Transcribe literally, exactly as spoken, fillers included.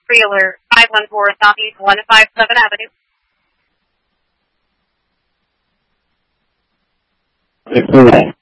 Trailer, five one four Southeast one fifty-seventh Avenue. Six